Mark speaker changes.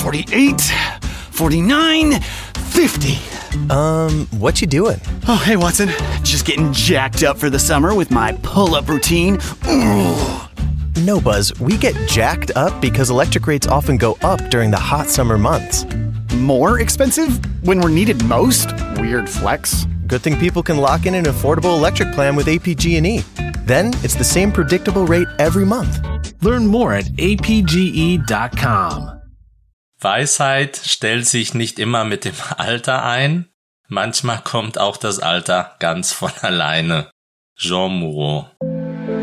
Speaker 1: 48, 49, 50.
Speaker 2: What you doing?
Speaker 1: Oh, hey, Watson. Just getting jacked up for the summer with my pull-up routine. Ooh.
Speaker 2: No, Buzz, we get jacked up because electric rates often go up during the hot summer months.
Speaker 1: More expensive when we're needed most? Weird flex.
Speaker 2: Good thing people can lock in an affordable electric plan with APG&E. Then it's the same predictable rate every month.
Speaker 3: Learn more at apge.com.
Speaker 4: Weisheit stellt sich nicht immer mit dem Alter ein. Manchmal kommt auch das Alter ganz von alleine. Jean Moreau.